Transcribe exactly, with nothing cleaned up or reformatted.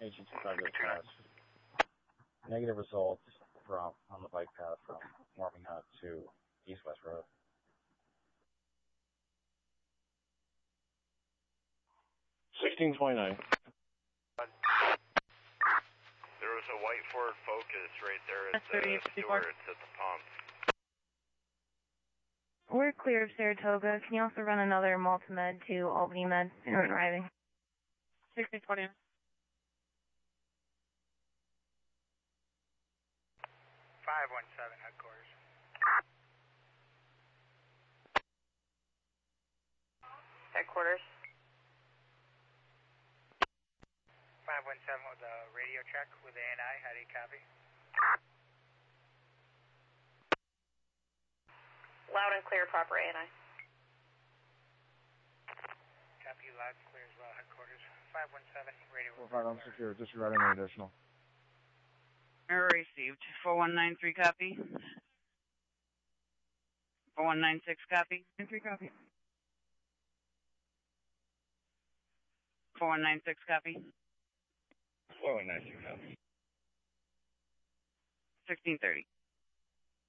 H two five goes past. Negative results from on the bike path from warming up to East West Road. sixteen twenty-nine. There was a white Ford Focus right there at the Stewart's at the pump. We're clear of Saratoga. Can you also run another multi-med to Albany Med and arriving? sixteen twenty. five one seven, headquarters. Headquarters. five one seven with a radio check with A N I. How do you copy? Loud and clear, proper A N I. Copy, loud and clear as well, headquarters. five one seven, radio. four five, I'm secure. Disregarding the additional. Error received. four one nine three copy. four one nine six copy. three copy. four one nine six copy. four one nine six copy. sixteen thirty.